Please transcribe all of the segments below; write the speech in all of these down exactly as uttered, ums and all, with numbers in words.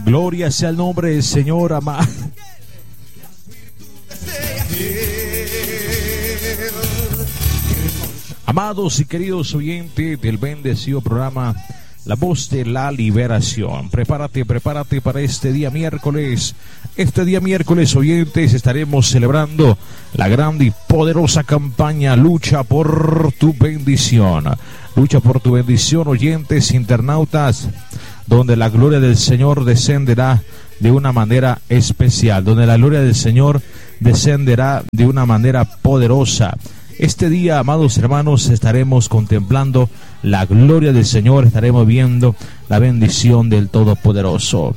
Gloria sea el nombre del Señor, amado. Amados y queridos oyentes del bendecido programa La Voz de la Liberación, prepárate, prepárate para este día miércoles. Este día miércoles, oyentes, estaremos celebrando la grande y poderosa campaña Lucha por tu bendición. Lucha por tu bendición, oyentes, internautas, donde la gloria del Señor descenderá de una manera especial, donde la gloria del Señor descenderá de una manera poderosa. Este día, amados hermanos, estaremos contemplando la gloria del Señor, estaremos viendo la bendición del Todopoderoso.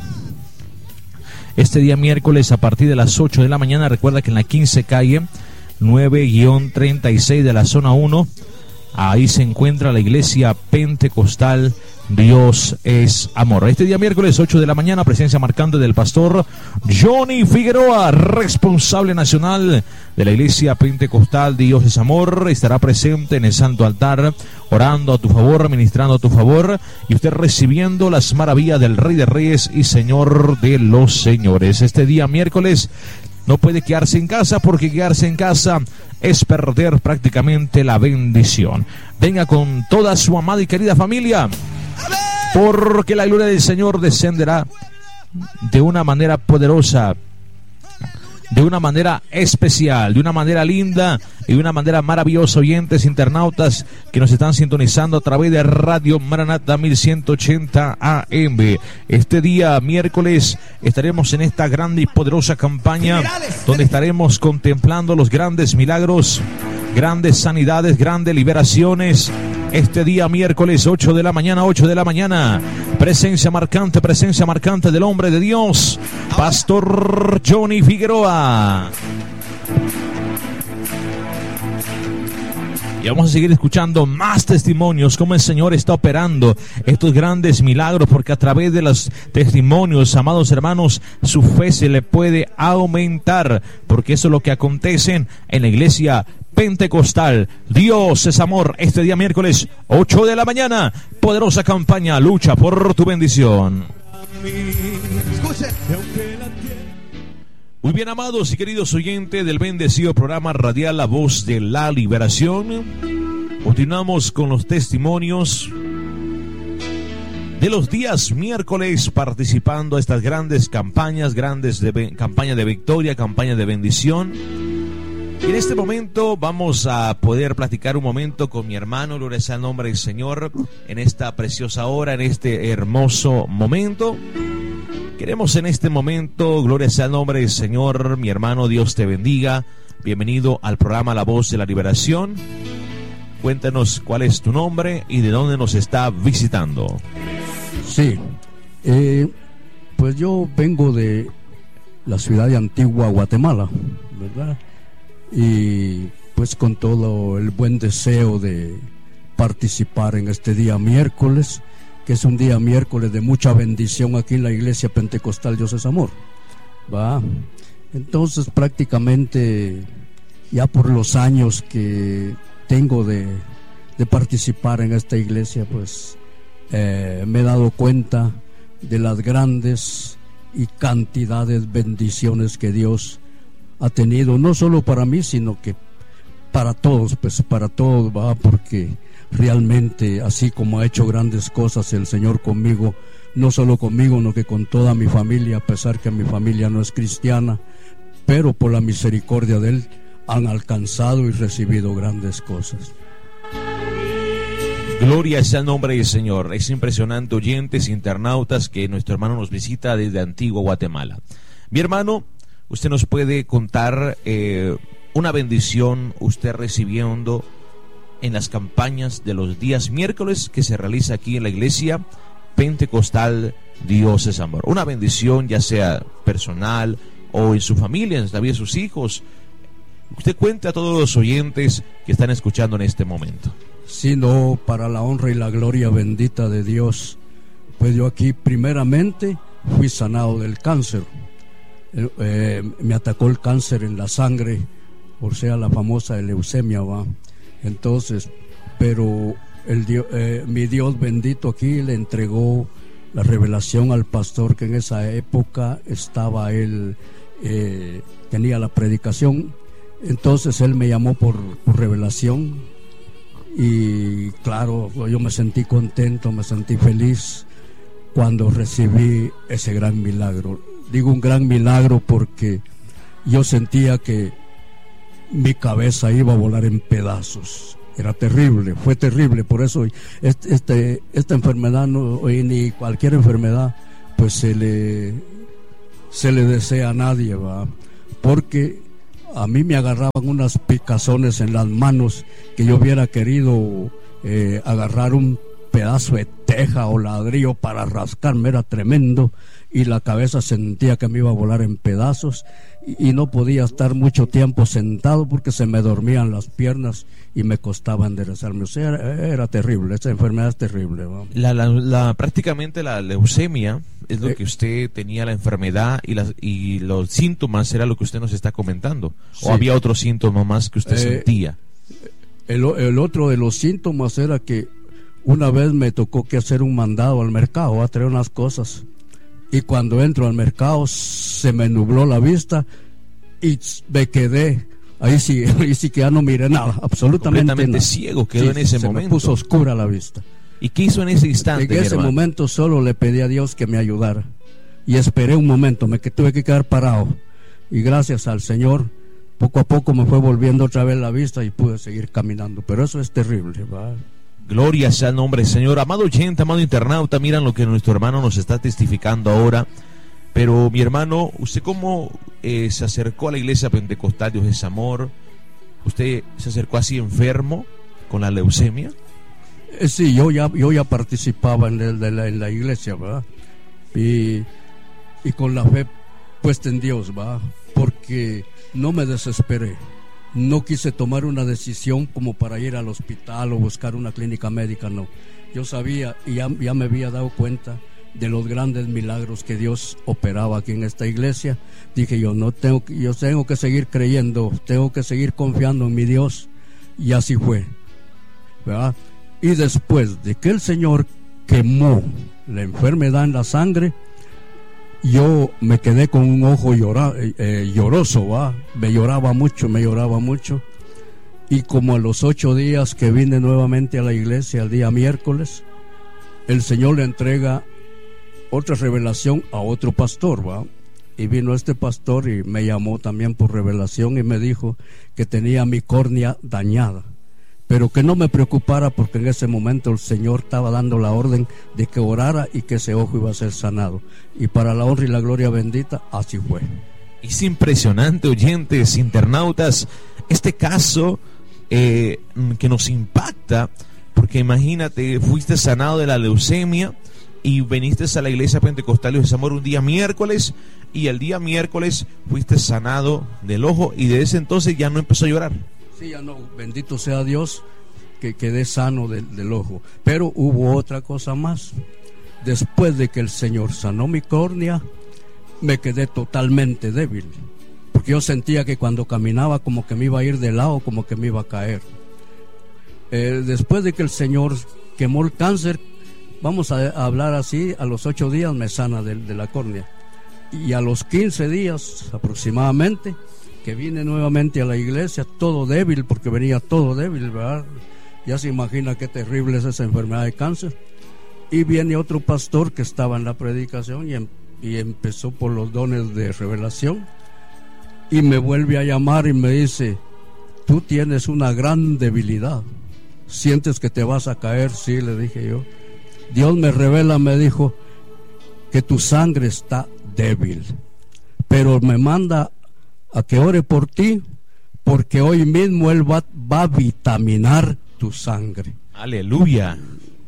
Este día miércoles a partir de las ocho de la mañana, recuerda que en la quince calle nueve treinta y seis de la zona uno, ahí se encuentra la iglesia pentecostal Dios es Amor. Este día miércoles ocho de la mañana, presencia marcante del pastor Johnny Figueroa, responsable nacional de la iglesia pentecostal Dios es Amor, estará presente en el santo altar, orando a tu favor, ministrando a tu favor, y usted recibiendo las maravillas del Rey de Reyes y Señor de los Señores. Este día miércoles no puede quedarse en casa, porque quedarse en casa es perder prácticamente la bendición. Venga con toda su amada y querida familia, porque la gloria del Señor descenderá de una manera poderosa, de una manera especial, de una manera linda y de una manera maravillosa. Oyentes, internautas que nos están sintonizando a través de Radio Maranata mil ciento ochenta A M. Este día miércoles estaremos en esta grande y poderosa campaña, donde estaremos contemplando los grandes milagros, grandes sanidades, grandes liberaciones. Este día miércoles ocho de la mañana, ocho de la mañana, presencia marcante, presencia marcante del hombre de Dios, Pastor Johnny Figueroa. Y vamos a seguir escuchando más testimonios, cómo el Señor está operando estos grandes milagros, porque a través de los testimonios, amados hermanos, su fe se le puede aumentar, porque eso es lo que acontece en la iglesia pentecostal Dios es Amor. Este día miércoles ocho de la mañana, poderosa campaña Lucha por tu bendición. Muy bien, amados y queridos oyentes del bendecido programa radial La Voz de la Liberación, continuamos con los testimonios de los días miércoles, participando a estas grandes campañas, grandes de, campaña de victoria, campaña de bendición. En este momento vamos a poder platicar un momento con mi hermano, gloria sea el nombre del Señor, en esta preciosa hora, en este hermoso momento. Queremos en este momento, gloria sea el nombre del Señor, mi hermano, Dios te bendiga. Bienvenido al programa La Voz de la Liberación. Cuéntanos cuál es tu nombre y de dónde nos está visitando. Sí, eh, pues yo vengo de la ciudad de Antigua, Guatemala, ¿verdad? Y pues con todo el buen deseo de participar en este día miércoles, que es un día miércoles de mucha bendición aquí en la iglesia pentecostal Dios es Amor, ¿va? Entonces prácticamente ya por los años que tengo de, de participar en esta iglesia, pues eh, me he dado cuenta de las grandes y cantidades bendiciones que Dios ha tenido, no solo para mí, sino que para todos, pues para todos, va, porque realmente así como ha hecho grandes cosas el Señor conmigo, no solo conmigo, sino que con toda mi familia, a pesar que mi familia no es cristiana, pero por la misericordia de Él han alcanzado y recibido grandes cosas. Gloria sea el nombre del Señor. Es impresionante, oyentes, internautas, que nuestro hermano nos visita desde Antigua, Guatemala. Mi hermano, usted nos puede contar eh, una bendición usted recibiendo en las campañas de los días miércoles que se realiza aquí en la iglesia pentecostal Dios es Amor. Una bendición ya sea personal o en su familia, en la vida de sus hijos. Usted cuenta a todos los oyentes que están escuchando en este momento. Sino para la honra y la gloria bendita de Dios, pues yo aquí primeramente fui sanado del cáncer. Eh, eh, me atacó el cáncer en la sangre, o sea, la famosa leucemia, va. Entonces, pero el Dios, eh, mi Dios bendito aquí le entregó la revelación al pastor que en esa época estaba él, eh, tenía la predicación. Entonces él me llamó por, por revelación y claro, yo me sentí contento, me sentí feliz cuando recibí ese gran milagro. Digo un gran milagro porque yo sentía que mi cabeza iba a volar en pedazos. Era terrible, fue terrible. Por eso este, este, esta enfermedad no, ni cualquier enfermedad pues se le, se le desea a nadie, ¿va? Porque a mí me agarraban unas picazones en las manos que yo hubiera querido eh, agarrar un pedazo de teja o ladrillo para rascarme, era tremendo, y la cabeza sentía que me iba a volar en pedazos y, y no podía estar mucho tiempo sentado porque se me dormían las piernas y me costaba enderezarme. O sea, era, era terrible, esta enfermedad es terrible, ¿no? La, la, la, prácticamente la leucemia es lo Eh, que usted tenía, la enfermedad, y, las, y los síntomas era lo que usted nos está comentando. Sí. ¿O había otros síntomas más que usted Eh, sentía? El, el otro de los síntomas era que una vez me tocó que hacer un mandado al mercado, a traer unas cosas, y cuando entro al mercado se me nubló la vista y me quedé ahí sí, ahí sí que ya no miré nada, absolutamente Completamente nada. ciego quedó Sí, en ese se momento. me puso oscura la vista. ¿Y qué hizo en ese instante, En mi ese hermano? momento solo le pedí a Dios que me ayudara y esperé un momento, me que tuve que quedar parado y gracias al Señor poco a poco me fue volviendo otra vez la vista y pude seguir caminando, pero eso es terrible, ¿va? Gloria sea el nombre del Señor. Amado oyente, amado internauta, miran lo que nuestro hermano nos está testificando ahora. Pero mi hermano, ¿usted cómo eh, se acercó a la iglesia pentecostal Dios es Amor? ¿Usted se acercó así enfermo con la leucemia? Eh, sí, yo ya, yo ya participaba en, el, de la, en la iglesia, ¿verdad? Y, y con la fe puesta en Dios, ¿verdad? Porque no me desesperé. No quise tomar una decisión como para ir al hospital o buscar una clínica médica, no. Yo sabía y ya, ya me había dado cuenta de los grandes milagros que Dios operaba aquí en esta iglesia. Dije yo, no tengo, yo tengo que seguir creyendo, tengo que seguir confiando en mi Dios. Y así fue, ¿verdad? Y después de que el Señor quemó la enfermedad en la sangre, yo me quedé con un ojo llora, eh, lloroso, ¿va? Me lloraba mucho, me lloraba mucho. Y como a los ocho días que vine nuevamente a la iglesia, el día miércoles, el Señor le entrega otra revelación a otro pastor, ¿va? Y vino este pastor y me llamó también por revelación y me dijo que tenía mi córnea dañada, pero que no me preocupara porque en ese momento el Señor estaba dando la orden de que orara y que ese ojo iba a ser sanado. Y para la honra y la gloria bendita, así fue. Es impresionante, oyentes, internautas, este caso eh, que nos impacta, porque imagínate, fuiste sanado de la leucemia y viniste a la iglesia pentecostal Dios es Amor un día miércoles, y el día miércoles fuiste sanado del ojo, y desde ese entonces ya no empezó a llorar. Sí, ya no, bendito sea Dios que quedé sano del, del ojo. Pero hubo otra cosa más. Después de que el Señor sanó mi córnea, me quedé totalmente débil, porque yo sentía que cuando caminaba como que me iba a ir de lado, como que me iba a caer. Eh, después de que el Señor quemó el cáncer, vamos a, a hablar así, a los ocho días me sana de, de la córnea. Y a los quince días aproximadamente, que vine nuevamente a la iglesia, todo débil, porque venía todo débil, ¿verdad? Ya se imagina qué terrible es esa enfermedad de cáncer. Y viene otro pastor que estaba en la predicación y, em, y empezó por los dones de revelación y me vuelve a llamar y me dice: tú tienes una gran debilidad, sientes que te vas a caer. Sí, le dije yo. Dios me revela, me dijo, que tu sangre está débil, pero me manda a que ore por ti, porque hoy mismo Él va, va a vitaminar tu sangre. Aleluya.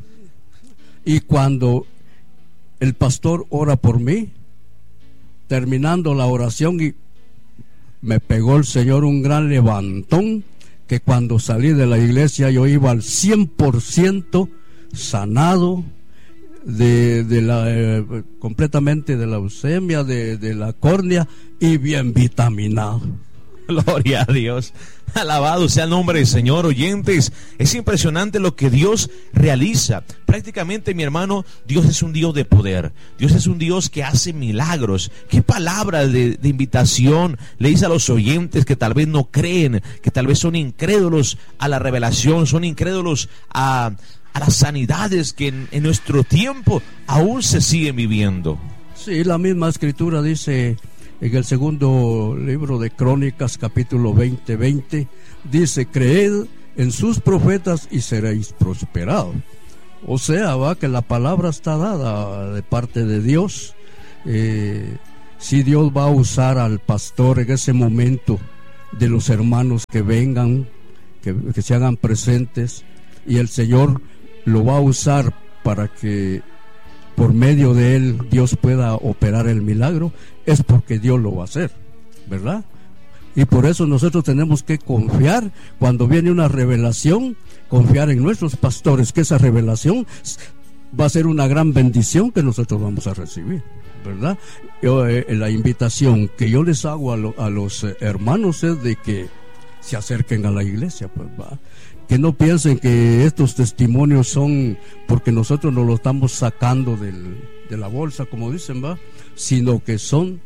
Y cuando el pastor ora por mí, terminando la oración, y me pegó el Señor un gran levantón, que cuando salí de la iglesia yo iba al cien por ciento sanado de, de la eh, completamente de la leucemia, de, de la córnea, y bien vitaminado. Gloria a Dios. Alabado sea el nombre del Señor, oyentes. Es impresionante lo que Dios realiza. Prácticamente, mi hermano, Dios es un Dios de poder. Dios es un Dios que hace milagros. ¿Qué palabra de, de invitación le dice a los oyentes que tal vez no creen, que tal vez son incrédulos a la revelación, son incrédulos a, a las sanidades que en, en nuestro tiempo aún se siguen viviendo? Sí, la misma escritura dice en el segundo libro de Crónicas, capítulo veinte, veinte, dice: creed en sus profetas y seréis prosperados. O sea, va que la palabra está dada de parte de Dios. Eh, si Dios va a usar al pastor en ese momento, de los hermanos que vengan, que, que se hagan presentes, y el Señor lo va a usar para que por medio de él Dios pueda operar el milagro, es porque Dios lo va a hacer, ¿verdad? Y por eso nosotros tenemos que confiar cuando viene una revelación, confiar en nuestros pastores, que esa revelación va a ser una gran bendición que nosotros vamos a recibir, ¿verdad? Yo, eh, la invitación que yo les hago a, lo, a los eh, hermanos es de que se acerquen a la iglesia, pues va. Que no piensen que estos testimonios son porque nosotros nos lo estamos sacando del, de la bolsa, como dicen, va, sino que son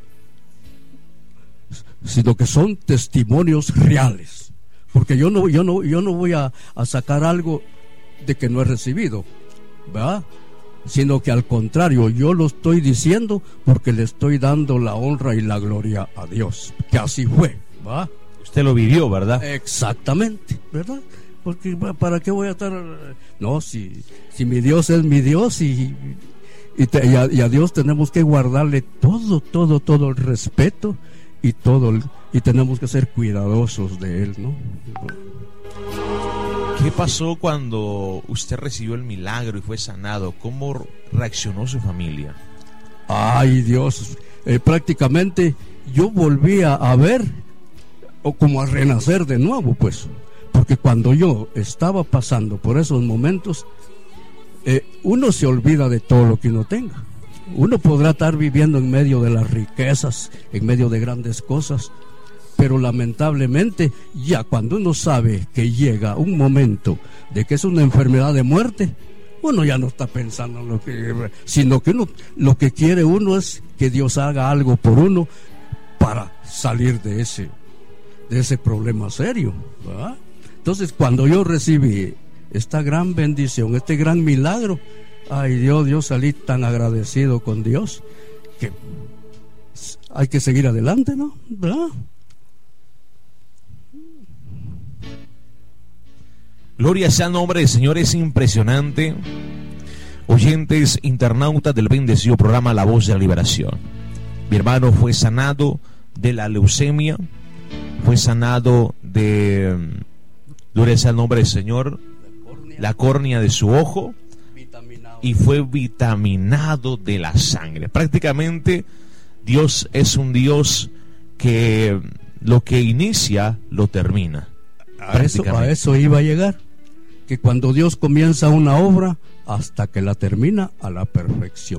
sino que son testimonios reales. Porque yo no, yo no, yo no voy a, a sacar algo de que no he recibido, ¿verdad? Sino que al contrario, yo lo estoy diciendo porque le estoy dando la honra y la gloria a Dios, que así fue, ¿verdad? Usted lo vivió, ¿verdad? Exactamente, ¿verdad? Porque ¿para qué voy a estar? No, si, si mi Dios es mi Dios y, y, te, y, a, y a Dios tenemos que guardarle todo, todo, todo el respeto y todo el, y tenemos que ser cuidadosos de él, ¿no? ¿Qué pasó cuando usted recibió el milagro y fue sanado? ¿Cómo reaccionó su familia? Ay, Dios, eh, prácticamente yo volví a, a ver, o como a renacer de nuevo, pues. Porque cuando yo estaba pasando por esos momentos, eh, uno se olvida de todo lo que uno tenga. Uno podrá estar viviendo en medio de las riquezas, en medio de grandes cosas, pero lamentablemente ya cuando uno sabe que llega un momento de que es una enfermedad de muerte, uno ya no está pensando en lo que, sino que uno, lo que quiere uno es que Dios haga algo por uno para salir de ese, de ese problema serio, ¿verdad? Entonces, cuando yo recibí esta gran bendición, este gran milagro, ay Dios, yo salí tan agradecido con Dios que hay que seguir adelante, ¿no? ¿Verdad? Gloria sea el nombre del Señor, es impresionante. Oyentes, internautas del bendecido programa La Voz de la Liberación. Mi hermano fue sanado de la leucemia, fue sanado de... Gloria sea el nombre del Señor, la córnea de su ojo, y fue vitaminado de la sangre. Prácticamente Dios es un Dios que lo que inicia lo termina. A eso, a eso iba a llegar, que cuando Dios comienza una obra hasta que la termina a la perfección.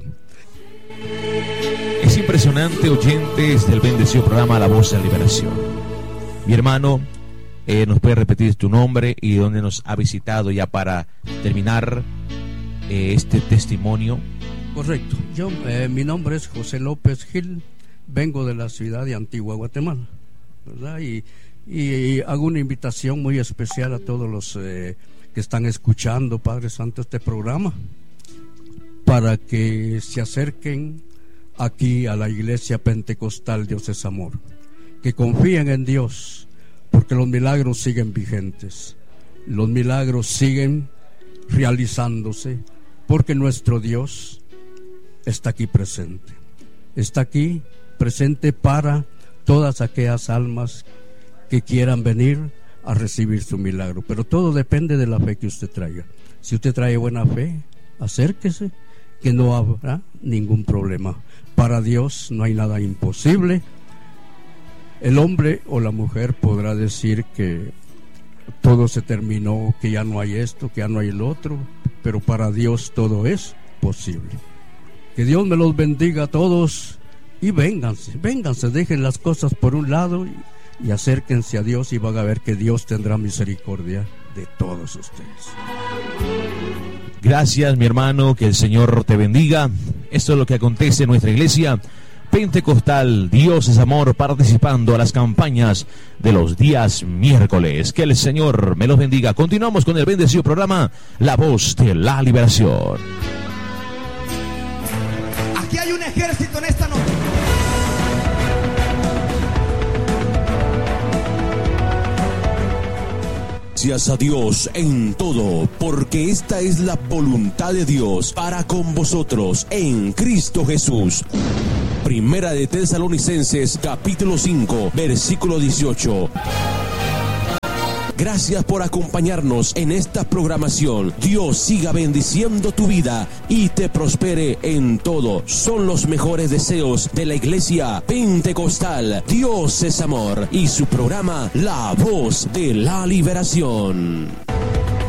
Es impresionante, oyentes del bendecido programa La Voz de la Liberación. Mi hermano, Eh, ¿nos puede repetir tu nombre y dónde nos ha visitado ya para terminar eh, este testimonio? Correcto. Yo, eh, mi nombre es José López Gil, vengo de la ciudad de Antigua, Guatemala, ¿verdad? Y, y, y hago una invitación muy especial a todos los eh, que están escuchando, Padre Santo, este programa, para que se acerquen aquí a la Iglesia Pentecostal Dios es Amor, que confíen en Dios, porque los milagros siguen vigentes, los milagros siguen realizándose, porque nuestro Dios está aquí presente, está aquí presente para todas aquellas almas que quieran venir a recibir su milagro. Pero todo depende de la fe que usted traiga. Si usted trae buena fe, acérquese, que no habrá ningún problema. Para Dios no hay nada imposible. El hombre o la mujer podrá decir que todo se terminó, que ya no hay esto, que ya no hay el otro, pero para Dios todo es posible. Que Dios me los bendiga a todos y vénganse, vénganse, dejen las cosas por un lado y y acérquense a Dios y van a ver que Dios tendrá misericordia de todos ustedes. Gracias, mi hermano, que el Señor te bendiga. Esto es lo que acontece en nuestra iglesia pentecostal. Dios es amor, participando a las campañas de los días miércoles. Que el Señor me los bendiga. Continuamos con el bendecido programa La Voz de la Liberación. Aquí hay un ejército en esta noche. Gracias a Dios en todo, porque esta es la voluntad de Dios para con vosotros en Cristo Jesús. Primera de Tesalonicenses, capítulo cinco, versículo dieciocho. Gracias por acompañarnos en esta programación. Dios siga bendiciendo tu vida y te prospere en todo. Son los mejores deseos de la Iglesia Pentecostal. Dios es amor y su programa La Voz de la Liberación.